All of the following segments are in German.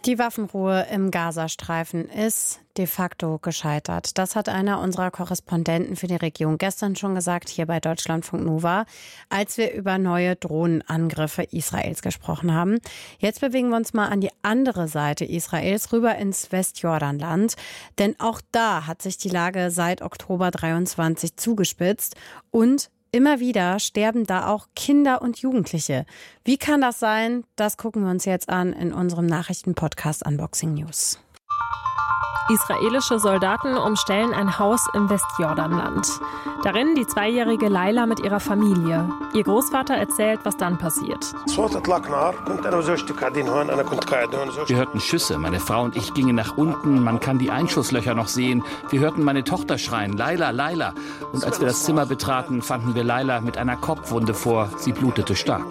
Die Waffenruhe im Gazastreifen ist de facto gescheitert. Das hat einer unserer Korrespondenten für die Region gestern schon gesagt, hier bei Deutschlandfunk Nova, als wir über neue Drohnenangriffe Israels gesprochen haben. Jetzt bewegen wir uns mal an die andere Seite Israels, rüber ins Westjordanland. Denn auch da hat sich die Lage seit Oktober 23 zugespitzt und immer wieder sterben da auch Kinder und Jugendliche. Wie kann das sein? Das gucken wir uns jetzt an in unserem Nachrichtenpodcast Unboxing News. Israelische Soldaten umstellen ein Haus im Westjordanland. Darin die 2-jährige Laila mit ihrer Familie. Ihr Großvater erzählt, was dann passiert. Wir hörten Schüsse. Meine Frau und ich gingen nach unten. Man kann die Einschusslöcher noch sehen. Wir hörten meine Tochter schreien, Laila, Laila. Und als wir das Zimmer betraten, fanden wir Laila mit einer Kopfwunde vor. Sie blutete stark.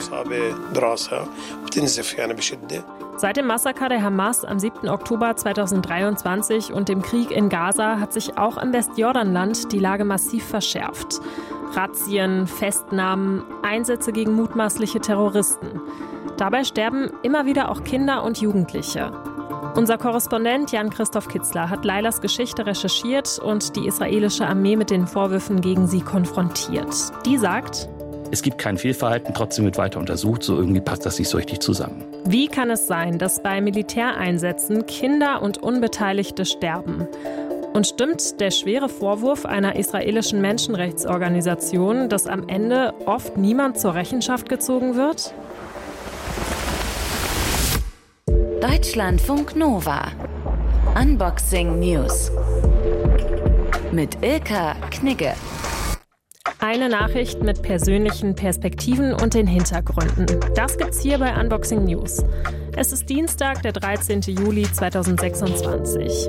Seit dem Massaker der Hamas am 7. Oktober 2023 und dem Krieg in Gaza hat sich auch im Westjordanland die Lage massiv verschärft. Razzien, Festnahmen, Einsätze gegen mutmaßliche Terroristen. Dabei sterben immer wieder auch Kinder und Jugendliche. Unser Korrespondent Jan-Christoph Kitzler hat Lailas Geschichte recherchiert und die israelische Armee mit den Vorwürfen gegen sie konfrontiert. Die sagt: Es gibt kein Fehlverhalten, trotzdem wird weiter untersucht. So irgendwie passt das nicht so richtig zusammen. Wie kann es sein, dass bei Militäreinsätzen Kinder und Unbeteiligte sterben? Und stimmt der schwere Vorwurf einer israelischen Menschenrechtsorganisation, dass am Ende oft niemand zur Rechenschaft gezogen wird? Deutschlandfunk Nova. Unboxing News. Mit Ilka Knigge. Eine Nachricht mit persönlichen Perspektiven und den Hintergründen. Das gibt's hier bei Unboxing News. Es ist Dienstag, der 13. Juli 2026.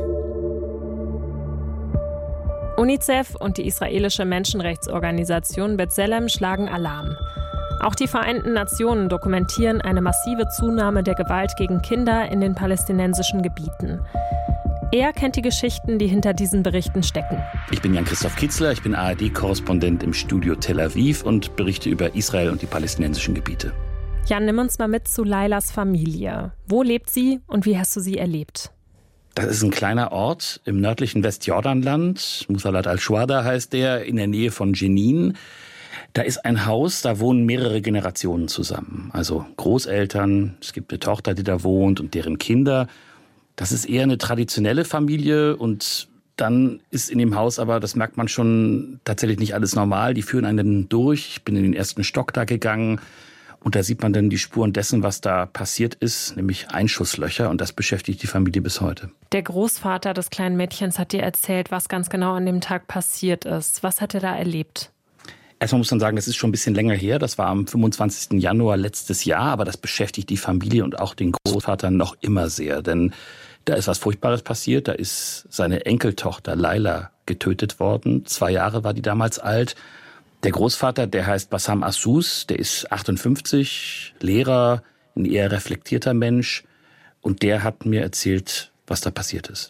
UNICEF und die israelische Menschenrechtsorganisation B'Tselem schlagen Alarm. Auch die Vereinten Nationen dokumentieren eine massive Zunahme der Gewalt gegen Kinder in den palästinensischen Gebieten. Er kennt die Geschichten, die hinter diesen Berichten stecken. Ich bin Jan-Christoph Kitzler, ich bin ARD-Korrespondent im Studio Tel Aviv und berichte über Israel und die palästinensischen Gebiete. Jan, nimm uns mal mit zu Lailas Familie. Wo lebt sie und wie hast du sie erlebt? Das ist ein kleiner Ort im nördlichen Westjordanland. Musalat al-Shuhada heißt der, in der Nähe von Jenin. Da ist ein Haus, da wohnen mehrere Generationen zusammen. Also Großeltern, es gibt eine Tochter, die da wohnt und deren Kinder. Das ist eher eine traditionelle Familie und dann ist in dem Haus aber, das merkt man schon, tatsächlich nicht alles normal. Die führen einen durch. Ich bin in den ersten Stock da gegangen und da sieht man dann die Spuren dessen, was da passiert ist, nämlich Einschusslöcher und das beschäftigt die Familie bis heute. Der Großvater des kleinen Mädchens hat dir erzählt, was ganz genau an dem Tag passiert ist. Was hat er da erlebt? Erstmal muss man sagen, das ist schon ein bisschen länger her. Das war am 25. Januar letztes Jahr. Aber das beschäftigt die Familie und auch den Großvater noch immer sehr. Denn da ist was Furchtbares passiert. Da ist seine Enkeltochter Laila getötet worden. 2 Jahre war die damals alt. Der Großvater, der heißt Bassam Assus, der ist 58, Lehrer, ein eher reflektierter Mensch. Und der hat mir erzählt, was da passiert ist.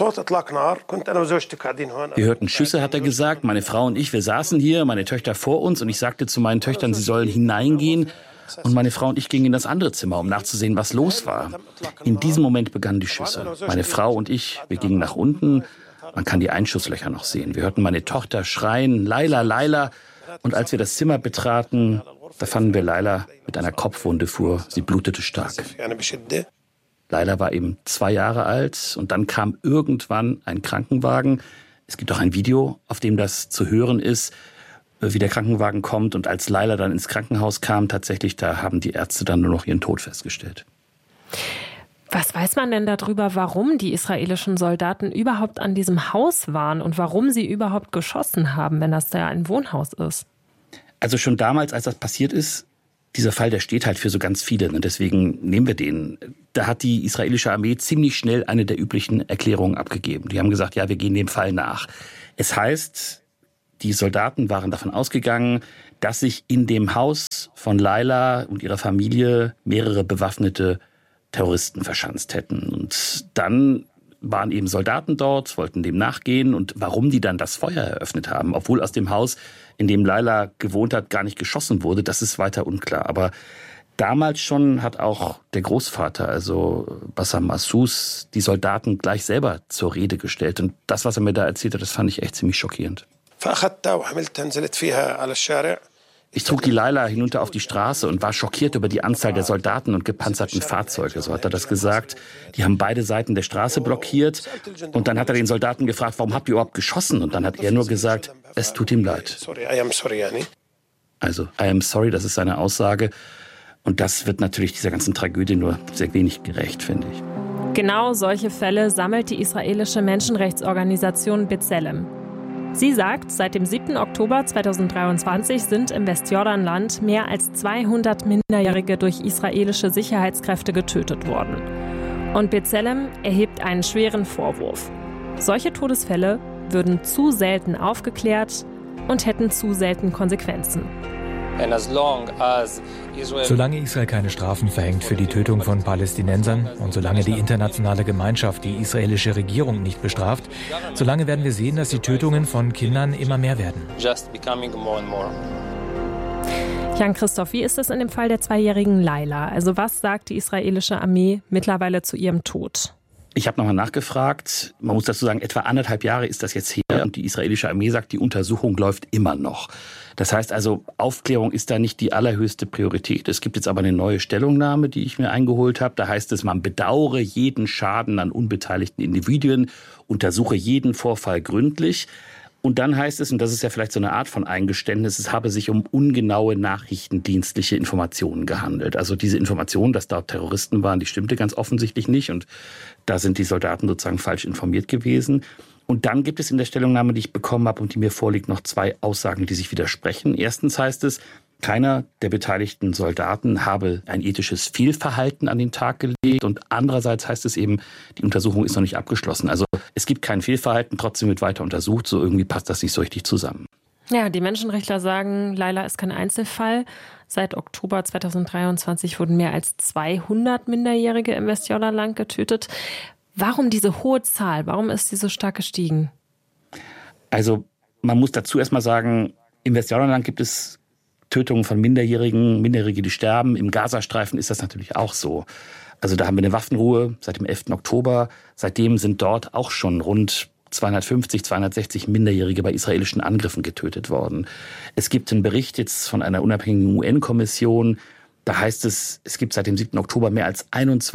Wir hörten Schüsse, hat er gesagt. Meine Frau und ich, wir saßen hier, meine Töchter vor uns. Und ich sagte zu meinen Töchtern, sie sollen hineingehen. Und meine Frau und ich gingen in das andere Zimmer, um nachzusehen, was los war. In diesem Moment begannen die Schüsse. Meine Frau und ich, wir gingen nach unten. Man kann die Einschusslöcher noch sehen. Wir hörten meine Tochter schreien, Laila, Laila. Und als wir das Zimmer betraten, da fanden wir Laila mit einer Kopfwunde vor. Sie blutete stark. Laila war eben 2 Jahre alt und dann kam irgendwann ein Krankenwagen. Es gibt auch ein Video, auf dem das zu hören ist, wie der Krankenwagen kommt. Und als Laila dann ins Krankenhaus kam, tatsächlich, da haben die Ärzte dann nur noch ihren Tod festgestellt. Was weiß man denn darüber, warum die israelischen Soldaten überhaupt an diesem Haus waren und warum sie überhaupt geschossen haben, wenn das da ein Wohnhaus ist? Also schon damals, als das passiert ist, dieser Fall, der steht halt für so ganz viele. Und deswegen nehmen wir den. Da hat die israelische Armee ziemlich schnell eine der üblichen Erklärungen abgegeben. Die haben gesagt, ja, wir gehen dem Fall nach. Es heißt, die Soldaten waren davon ausgegangen, dass sich in dem Haus von Laila und ihrer Familie mehrere bewaffnete Terroristen verschanzt hätten. Und dann waren eben Soldaten dort, wollten dem nachgehen. Und warum die dann das Feuer eröffnet haben, obwohl aus dem Haus, in dem Laila gewohnt hat, gar nicht geschossen wurde, das ist weiter unklar. Aber damals schon hat auch der Großvater, also Bassam Massoud, die Soldaten gleich selber zur Rede gestellt. Und das, was er mir da erzählt hat, das fand ich echt ziemlich schockierend. Ich trug die Laila hinunter auf die Straße und war schockiert über die Anzahl der Soldaten und gepanzerten Fahrzeuge. So hat er das gesagt. Die haben beide Seiten der Straße blockiert. Und dann hat er den Soldaten gefragt, warum habt ihr überhaupt geschossen? Und dann hat er nur gesagt, es tut ihm leid. Also, I am sorry, das ist seine Aussage. Und das wird natürlich dieser ganzen Tragödie nur sehr wenig gerecht, finde ich. Genau solche Fälle sammelt die israelische Menschenrechtsorganisation B'Tselem. Sie sagt, seit dem 7. Oktober 2023 sind im Westjordanland mehr als 200 Minderjährige durch israelische Sicherheitskräfte getötet worden. Und B'Tselem erhebt einen schweren Vorwurf. Solche Todesfälle würden zu selten aufgeklärt und hätten zu selten Konsequenzen. Solange Israel keine Strafen verhängt für die Tötung von Palästinensern und solange die internationale Gemeinschaft die israelische Regierung nicht bestraft, solange werden wir sehen, dass die Tötungen von Kindern immer mehr werden. Jan-Christoph, wie ist es in dem Fall der 2-jährigen Laila? Also was sagt die israelische Armee mittlerweile zu ihrem Tod? Ich habe nochmal nachgefragt. Man muss dazu sagen, etwa 1,5 Jahre ist das jetzt her. Und die israelische Armee sagt, die Untersuchung läuft immer noch. Das heißt also, Aufklärung ist da nicht die allerhöchste Priorität. Es gibt jetzt aber eine neue Stellungnahme, die ich mir eingeholt habe. Da heißt es, man bedauere jeden Schaden an unbeteiligten Individuen, untersuche jeden Vorfall gründlich. Und dann heißt es, und das ist ja vielleicht so eine Art von Eingeständnis, es habe sich um ungenaue nachrichtendienstliche Informationen gehandelt. Also diese Information, dass dort Terroristen waren, die stimmte ganz offensichtlich nicht. Und da sind die Soldaten sozusagen falsch informiert gewesen. Und dann gibt es in der Stellungnahme, die ich bekommen habe und die mir vorliegt, noch 2 Aussagen, die sich widersprechen. Erstens heißt es, keiner der beteiligten Soldaten habe ein ethisches Fehlverhalten an den Tag gelegt. Und andererseits heißt es eben, die Untersuchung ist noch nicht abgeschlossen. Also es gibt kein Fehlverhalten, trotzdem wird weiter untersucht. So irgendwie passt das nicht so richtig zusammen. Ja, die Menschenrechtler sagen, Laila ist kein Einzelfall. Seit Oktober 2023 wurden mehr als 200 Minderjährige im Westjordanland getötet. Warum diese hohe Zahl? Warum ist sie so stark gestiegen? Also man muss dazu erstmal sagen, im Westjordanland gibt es Tötungen von Minderjährige, die sterben. Im Gazastreifen ist das natürlich auch so. Also da haben wir eine Waffenruhe seit dem 11. Oktober. Seitdem sind dort auch schon rund 250, 260 Minderjährige bei israelischen Angriffen getötet worden. Es gibt einen Bericht jetzt von einer unabhängigen UN-Kommission. Da heißt es, es gibt seit dem 7. Oktober mehr als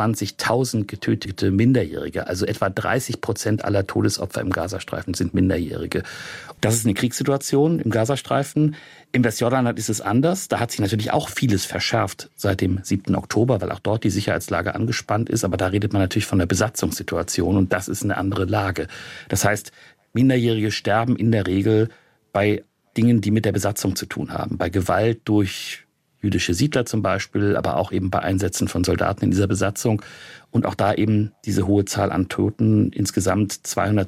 21.000 getötete Minderjährige. Also etwa 30% aller Todesopfer im Gazastreifen sind Minderjährige. Das ist eine Kriegssituation im Gazastreifen. Im Westjordanland ist es anders. Da hat sich natürlich auch vieles verschärft seit dem 7. Oktober, weil auch dort die Sicherheitslage angespannt ist. Aber da redet man natürlich von der Besatzungssituation und das ist eine andere Lage. Das heißt, Minderjährige sterben in der Regel bei Dingen, die mit der Besatzung zu tun haben. Bei Gewalt durch jüdische Siedler zum Beispiel, aber auch eben bei Einsätzen von Soldaten in dieser Besatzung. Und auch da eben diese hohe Zahl an Toten, insgesamt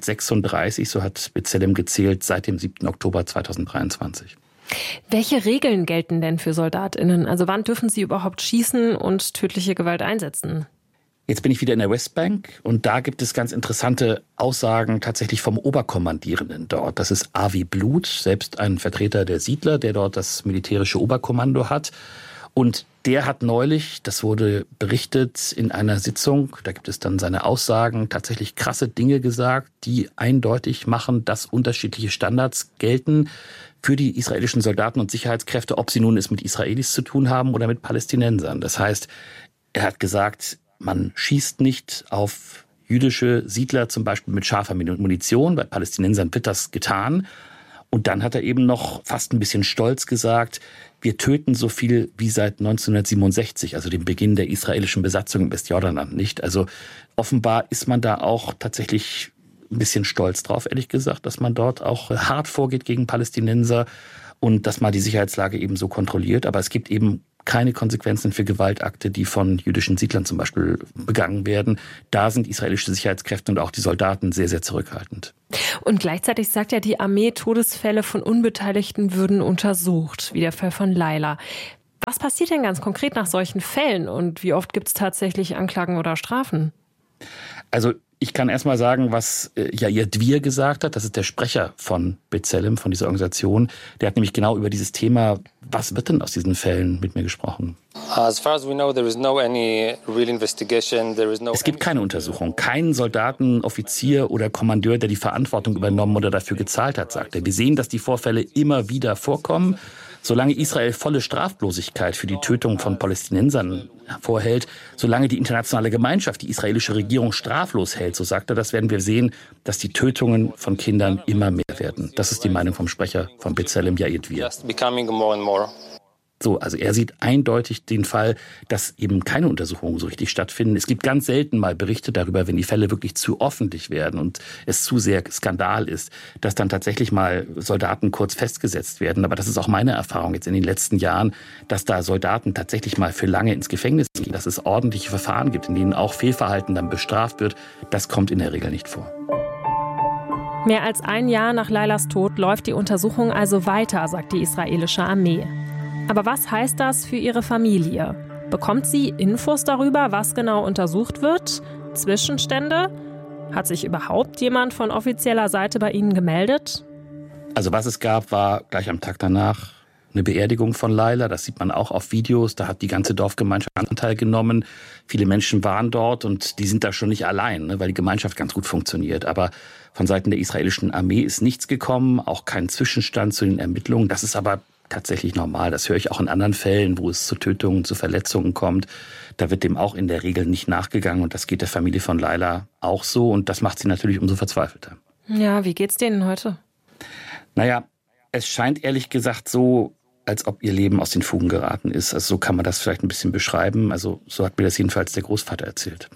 236, so hat B'Tselem gezählt, seit dem 7. Oktober 2023. Welche Regeln gelten denn für SoldatInnen? Also wann dürfen sie überhaupt schießen und tödliche Gewalt einsetzen? Jetzt bin ich wieder in der Westbank und da gibt es ganz interessante Aussagen tatsächlich vom Oberkommandierenden dort. Das ist Avi Blut, selbst ein Vertreter der Siedler, der dort das militärische Oberkommando hat. Und der hat neulich, das wurde berichtet in einer Sitzung, da gibt es dann seine Aussagen, tatsächlich krasse Dinge gesagt, die eindeutig machen, dass unterschiedliche Standards gelten für die israelischen Soldaten und Sicherheitskräfte, ob sie nun es mit Israelis zu tun haben oder mit Palästinensern. Das heißt, er hat gesagt, man schießt nicht auf jüdische Siedler, zum Beispiel mit scharfer Munition. Bei Palästinensern wird das getan. Und dann hat er eben noch fast ein bisschen stolz gesagt, wir töten so viel wie seit 1967, also dem Beginn der israelischen Besatzung im Westjordanland nicht. Also offenbar ist man da auch tatsächlich ein bisschen stolz drauf, ehrlich gesagt, dass man dort auch hart vorgeht gegen Palästinenser und dass man die Sicherheitslage eben so kontrolliert. Aber es gibt eben keine Konsequenzen für Gewaltakte, die von jüdischen Siedlern zum Beispiel begangen werden. Da sind israelische Sicherheitskräfte und auch die Soldaten sehr, sehr zurückhaltend. Und gleichzeitig sagt ja die Armee, Todesfälle von Unbeteiligten würden untersucht, wie der Fall von Laila. Was passiert denn ganz konkret nach solchen Fällen und wie oft gibt es tatsächlich Anklagen oder Strafen? Also Ich kann erst mal sagen, was Yair Dvir gesagt hat. Das ist der Sprecher von B'Tselem, von dieser Organisation. Der hat nämlich genau über dieses Thema, was wird denn aus diesen Fällen, mit mir gesprochen. Es gibt keine Untersuchung, keinen Soldaten, Offizier oder Kommandeur, der die Verantwortung übernommen oder dafür gezahlt hat, sagt er. Wir sehen, dass die Vorfälle immer wieder vorkommen. Solange Israel volle Straflosigkeit für die Tötung von Palästinensern vorhält, solange die internationale Gemeinschaft die israelische Regierung straflos hält, so sagt er, das werden wir sehen, dass die Tötungen von Kindern immer mehr werden. Das ist die Meinung vom Sprecher von B'Tselem, Yair Dvir. So, also er sieht eindeutig den Fall, dass eben keine Untersuchungen so richtig stattfinden. Es gibt ganz selten mal Berichte darüber, wenn die Fälle wirklich zu öffentlich werden und es zu sehr Skandal ist, dass dann tatsächlich mal Soldaten kurz festgesetzt werden. Aber das ist auch meine Erfahrung jetzt in den letzten Jahren, dass da Soldaten tatsächlich mal für lange ins Gefängnis gehen, dass es ordentliche Verfahren gibt, in denen auch Fehlverhalten dann bestraft wird. Das kommt in der Regel nicht vor. Mehr als ein Jahr nach Lailas Tod läuft die Untersuchung also weiter, sagt die israelische Armee. Aber was heißt das für ihre Familie? Bekommt sie Infos darüber, was genau untersucht wird? Zwischenstände? Hat sich überhaupt jemand von offizieller Seite bei Ihnen gemeldet? Also was es gab, war gleich am Tag danach eine Beerdigung von Laila. Das sieht man auch auf Videos. Da hat die ganze Dorfgemeinschaft Anteil genommen. Viele Menschen waren dort und die sind da schon nicht allein, ne, weil die Gemeinschaft ganz gut funktioniert. Aber von Seiten der israelischen Armee ist nichts gekommen, auch kein Zwischenstand zu den Ermittlungen. Das ist aber tatsächlich normal. Das höre ich auch in anderen Fällen, wo es zu Tötungen, zu Verletzungen kommt. Da wird dem auch in der Regel nicht nachgegangen und das geht der Familie von Laila auch so und das macht sie natürlich umso verzweifelter. Ja, wie geht's denen heute? Naja, es scheint ehrlich gesagt so, als ob ihr Leben aus den Fugen geraten ist. Also so kann man das vielleicht ein bisschen beschreiben. Also so hat mir das jedenfalls der Großvater erzählt.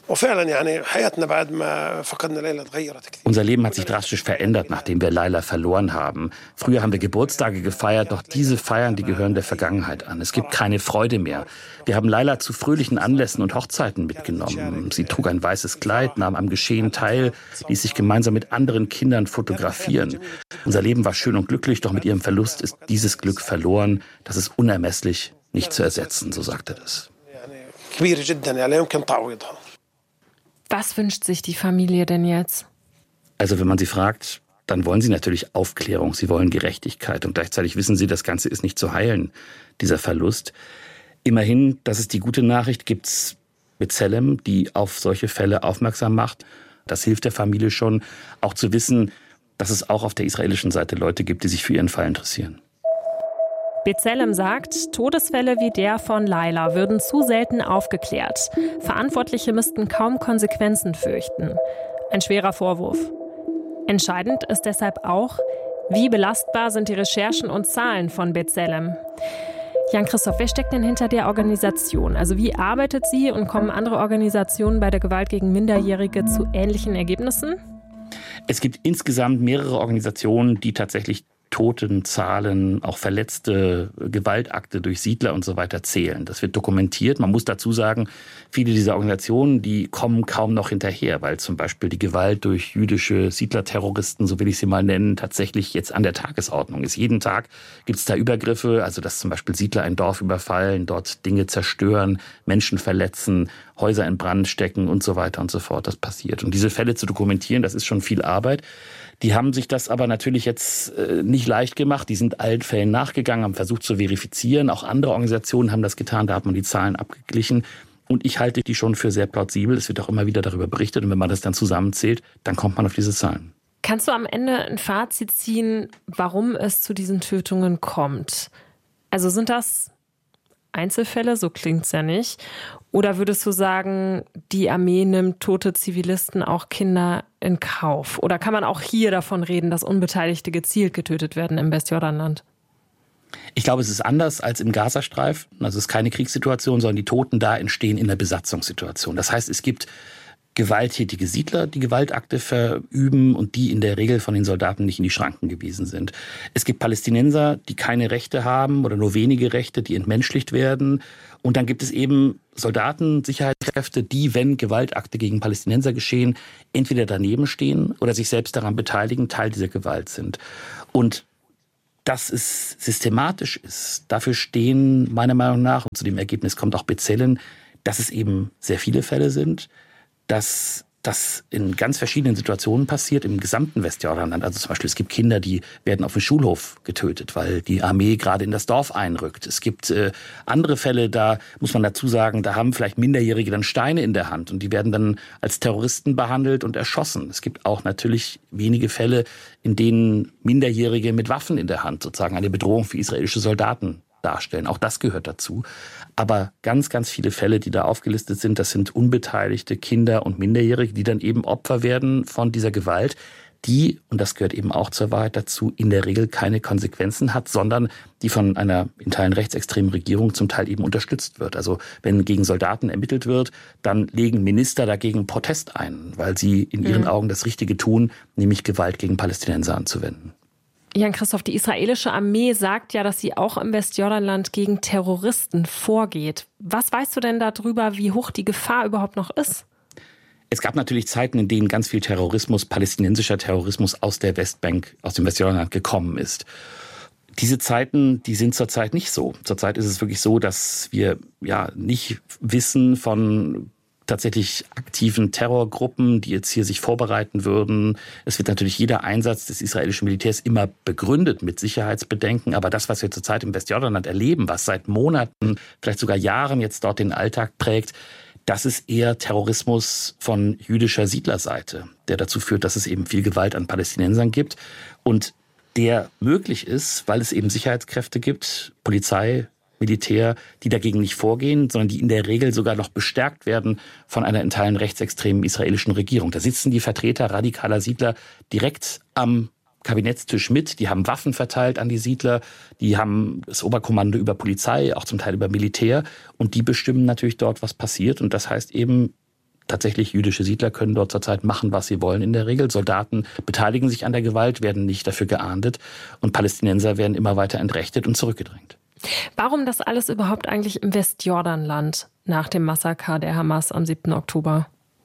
Unser Leben hat sich drastisch verändert, nachdem wir Laila verloren haben. Früher haben wir Geburtstage gefeiert, doch diese Feiern, die gehören der Vergangenheit an. Es gibt keine Freude mehr. Wir haben Laila zu fröhlichen Anlässen und Hochzeiten mitgenommen. Sie trug ein weißes Kleid, nahm am Geschehen teil, ließ sich gemeinsam mit anderen Kindern fotografieren. Unser Leben war schön und glücklich, doch mit ihrem Verlust ist dieses Glück verloren. Das ist unermesslich, nicht zu ersetzen, so sagt er das. Was wünscht sich die Familie denn jetzt? Also wenn man sie fragt, dann wollen sie natürlich Aufklärung, sie wollen Gerechtigkeit und gleichzeitig wissen sie, das Ganze ist nicht zu heilen, dieser Verlust. Immerhin, das ist die gute Nachricht, gibt es B'Tselem, die auf solche Fälle aufmerksam macht. Das hilft der Familie schon, auch zu wissen, dass es auch auf der israelischen Seite Leute gibt, die sich für ihren Fall interessieren. B'Tselem sagt, Todesfälle wie der von Laila würden zu selten aufgeklärt. Verantwortliche müssten kaum Konsequenzen fürchten. Ein schwerer Vorwurf. Entscheidend ist deshalb auch, wie belastbar sind die Recherchen und Zahlen von B'Tselem. Jan-Christoph, wer steckt denn hinter der Organisation? Also wie arbeitet sie und kommen andere Organisationen bei der Gewalt gegen Minderjährige zu ähnlichen Ergebnissen? Es gibt insgesamt mehrere Organisationen, die tatsächlich Totenzahlen, auch verletzte Gewaltakte durch Siedler und so weiter zählen. Das wird dokumentiert. Man muss dazu sagen, viele dieser Organisationen, die kommen kaum noch hinterher, weil zum Beispiel die Gewalt durch jüdische Siedlerterroristen, so will ich sie mal nennen, tatsächlich jetzt an der Tagesordnung ist. Jeden Tag gibt es da Übergriffe, also dass zum Beispiel Siedler ein Dorf überfallen, dort Dinge zerstören, Menschen verletzen, Häuser in Brand stecken und so weiter und so fort. Das passiert. Und diese Fälle zu dokumentieren, das ist schon viel Arbeit. Die haben sich das aber natürlich jetzt nicht leicht gemacht. Die sind allen Fällen nachgegangen, haben versucht zu verifizieren. Auch andere Organisationen haben das getan. Da hat man die Zahlen abgeglichen. Und ich halte die schon für sehr plausibel. Es wird auch immer wieder darüber berichtet. Und wenn man das dann zusammenzählt, dann kommt man auf diese Zahlen. Kannst du am Ende ein Fazit ziehen, warum es zu diesen Tötungen kommt? Also sind das Einzelfälle? So klingt es ja nicht. Oder würdest du sagen, die Armee nimmt tote Zivilisten, auch Kinder, in Kauf? Oder kann man auch hier davon reden, dass Unbeteiligte gezielt getötet werden im Westjordanland? Ich glaube, es ist anders als im Gazastreifen. Also es ist keine Kriegssituation, sondern die Toten da entstehen in der Besatzungssituation. Das heißt, es gibt gewalttätige Siedler, die Gewaltakte verüben und die in der Regel von den Soldaten nicht in die Schranken gewiesen sind. Es gibt Palästinenser, die keine Rechte haben oder nur wenige Rechte, die entmenschlicht werden. Und dann gibt es eben Soldaten, Sicherheitskräfte, die, wenn Gewaltakte gegen Palästinenser geschehen, entweder daneben stehen oder sich selbst daran beteiligen, Teil dieser Gewalt sind. Und dass es systematisch ist, dafür stehen meiner Meinung nach, und zu dem Ergebnis kommt auch B'Tselem, dass es eben sehr viele Fälle sind, dass das in ganz verschiedenen Situationen passiert, im gesamten Westjordanland. Also zum Beispiel, es gibt Kinder, die werden auf dem Schulhof getötet, weil die Armee gerade in das Dorf einrückt. Es gibt andere Fälle, da muss man dazu sagen, da haben vielleicht Minderjährige dann Steine in der Hand und die werden dann als Terroristen behandelt und erschossen. Es gibt auch natürlich wenige Fälle, in denen Minderjährige mit Waffen in der Hand sozusagen eine Bedrohung für israelische Soldaten darstellen. Auch das gehört dazu. Aber ganz, ganz viele Fälle, die da aufgelistet sind, das sind unbeteiligte Kinder und Minderjährige, die dann eben Opfer werden von dieser Gewalt, die, und das gehört eben auch zur Wahrheit dazu, in der Regel keine Konsequenzen hat, sondern die von einer in Teilen rechtsextremen Regierung zum Teil eben unterstützt wird. Also wenn gegen Soldaten ermittelt wird, dann legen Minister dagegen Protest ein, weil sie in ihren Augen das Richtige tun, nämlich Gewalt gegen Palästinenser anzuwenden. Jan-Christoph, die israelische Armee sagt ja, dass sie auch im Westjordanland gegen Terroristen vorgeht. Was weißt du denn darüber, wie hoch die Gefahr überhaupt noch ist? Es gab natürlich Zeiten, in denen ganz viel Terrorismus, palästinensischer Terrorismus aus der Westbank, aus dem Westjordanland gekommen ist. Diese Zeiten, die sind zurzeit nicht so. Zurzeit ist es wirklich so, dass wir nicht wissen von tatsächlich aktiven Terrorgruppen, die jetzt hier sich vorbereiten würden. Es wird natürlich jeder Einsatz des israelischen Militärs immer begründet mit Sicherheitsbedenken. Aber das, was wir zurzeit im Westjordanland erleben, was seit Monaten, vielleicht sogar Jahren jetzt dort den Alltag prägt, das ist eher Terrorismus von jüdischer Siedlerseite, der dazu führt, dass es eben viel Gewalt an Palästinensern gibt und der möglich ist, weil es eben Sicherheitskräfte gibt, Polizei, Militär, die dagegen nicht vorgehen, sondern die in der Regel sogar noch bestärkt werden von einer in Teilen rechtsextremen israelischen Regierung. Da sitzen die Vertreter radikaler Siedler direkt am Kabinettstisch mit. Die haben Waffen verteilt an die Siedler, die haben das Oberkommando über Polizei, auch zum Teil über Militär und die bestimmen natürlich dort, was passiert. Und das heißt eben, tatsächlich jüdische Siedler können dort zurzeit machen, was sie wollen in der Regel. Soldaten beteiligen sich an der Gewalt, werden nicht dafür geahndet und Palästinenser werden immer weiter entrechtet und zurückgedrängt. Warum das alles überhaupt eigentlich im Westjordanland nach dem Massaker der Hamas am 7. Oktober?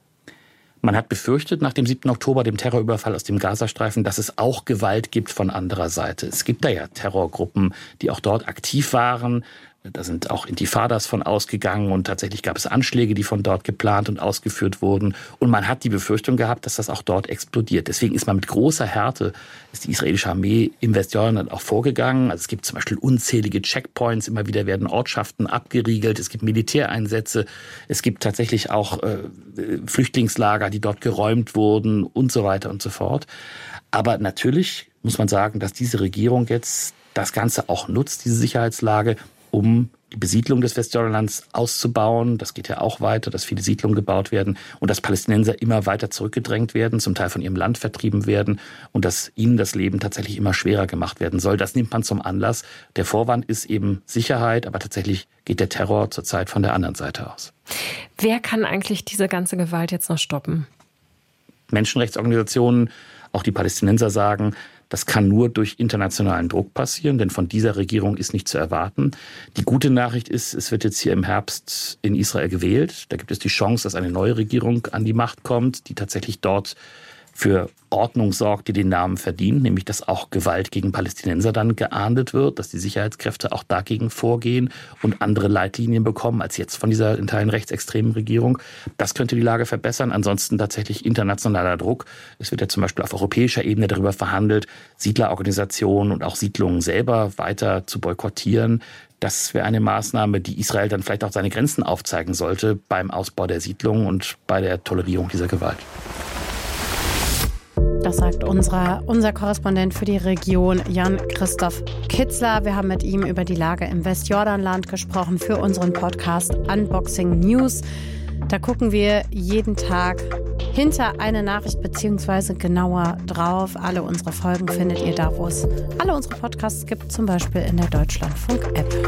Man hat befürchtet nach dem 7. Oktober, dem Terrorüberfall aus dem Gazastreifen, dass es auch Gewalt gibt von anderer Seite. Es gibt da ja Terrorgruppen, die auch dort aktiv waren. Da sind auch Intifadas von ausgegangen und tatsächlich gab es Anschläge, die von dort geplant und ausgeführt wurden. Und man hat die Befürchtung gehabt, dass das auch dort explodiert. Deswegen ist man mit großer Härte, ist die israelische Armee im Westjordanland auch vorgegangen. Also es gibt zum Beispiel unzählige Checkpoints, immer wieder werden Ortschaften abgeriegelt, es gibt Militäreinsätze, es gibt tatsächlich auch Flüchtlingslager, die dort geräumt wurden und so weiter und so fort. Aber natürlich muss man sagen, dass diese Regierung jetzt das Ganze auch nutzt, diese Sicherheitslage, um die Besiedlung des Westjordanlands auszubauen. Das geht ja auch weiter, dass viele Siedlungen gebaut werden und dass Palästinenser immer weiter zurückgedrängt werden, zum Teil von ihrem Land vertrieben werden und dass ihnen das Leben tatsächlich immer schwerer gemacht werden soll. Das nimmt man zum Anlass. Der Vorwand ist eben Sicherheit, aber tatsächlich geht der Terror zurzeit von der anderen Seite aus. Wer kann eigentlich diese ganze Gewalt jetzt noch stoppen? Menschenrechtsorganisationen, auch die Palästinenser sagen, das kann nur durch internationalen Druck passieren, denn von dieser Regierung ist nicht zu erwarten. Die gute Nachricht ist, es wird jetzt hier im Herbst in Israel gewählt. Da gibt es die Chance, dass eine neue Regierung an die Macht kommt, die tatsächlich dort für Ordnung sorgt, die den Namen verdient, nämlich dass auch Gewalt gegen Palästinenser dann geahndet wird, dass die Sicherheitskräfte auch dagegen vorgehen und andere Leitlinien bekommen als jetzt von dieser in Teilen rechtsextremen Regierung. Das könnte die Lage verbessern. Ansonsten tatsächlich internationaler Druck. Es wird ja zum Beispiel auf europäischer Ebene darüber verhandelt, Siedlerorganisationen und auch Siedlungen selber weiter zu boykottieren. Das wäre eine Maßnahme, die Israel dann vielleicht auch seine Grenzen aufzeigen sollte beim Ausbau der Siedlungen und bei der Tolerierung dieser Gewalt. Das sagt unser Korrespondent für die Region, Jan-Christoph Kitzler. Wir haben mit ihm über die Lage im Westjordanland gesprochen für unseren Podcast Unboxing News. Da gucken wir jeden Tag hinter eine Nachricht beziehungsweise genauer drauf. Alle unsere Folgen findet ihr da, wo es alle unsere Podcasts gibt, zum Beispiel in der Deutschlandfunk-App.